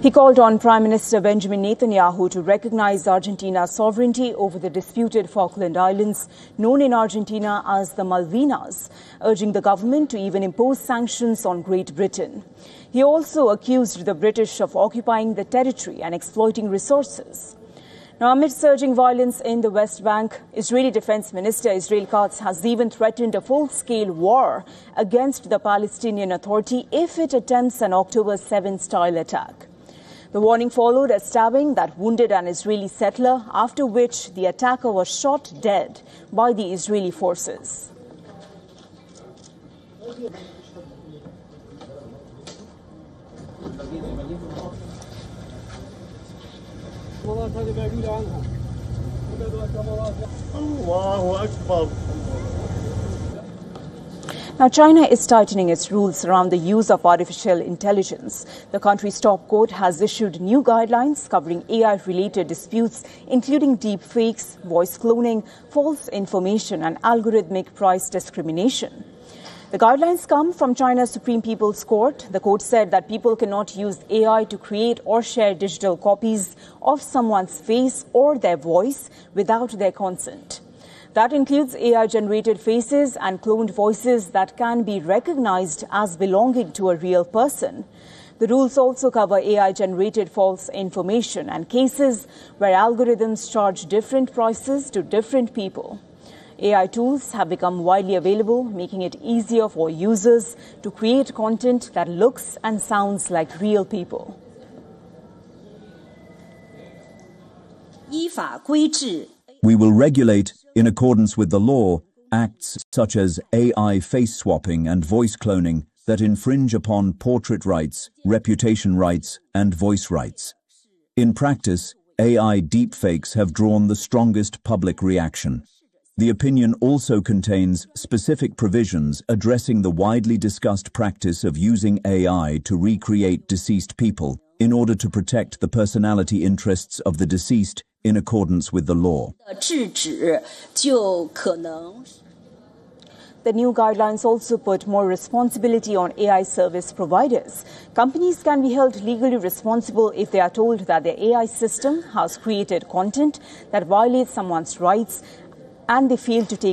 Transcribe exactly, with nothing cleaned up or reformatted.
He called on Prime Minister Benjamin Netanyahu to recognize Argentina's sovereignty over the disputed Falkland Islands, known in Argentina as the Malvinas, urging the government to even impose sanctions on Great Britain. He also accused the British of occupying the territory and exploiting resources. Now, amid surging violence in the West Bank, Israeli Defense Minister Israel Katz has even threatened a full-scale war against the Palestinian Authority if it attempts an October seventh-style attack. The warning followed a stabbing that wounded an Israeli settler, after which the attacker was shot dead by the Israeli forces. Now, China is tightening its rules around the use of artificial intelligence. The country's top court has issued new guidelines covering A I-related disputes, including deepfakes, voice cloning, false information, and algorithmic price discrimination. The guidelines come from China's Supreme People's Court. The court said that people cannot use A I to create or share digital copies of someone's face or their voice without their consent. That includes A I-generated faces and cloned voices that can be recognized as belonging to a real person. The rules also cover A I-generated false information and cases where algorithms charge different prices to different people. A I tools have become widely available, making it easier for users to create content that looks and sounds like real people. We will regulate, in accordance with the law, acts such as A I face swapping and voice cloning that infringe upon portrait rights, reputation rights, and voice rights. In practice, A I deepfakes have drawn the strongest public reaction. The opinion also contains specific provisions addressing the widely discussed practice of using A I to recreate deceased people in order to protect the personality interests of the deceased in accordance with the law. The new guidelines also put more responsibility on A I service providers. Companies can be held legally responsible if they are told that their A I system has created content that violates someone's rights and they fail to take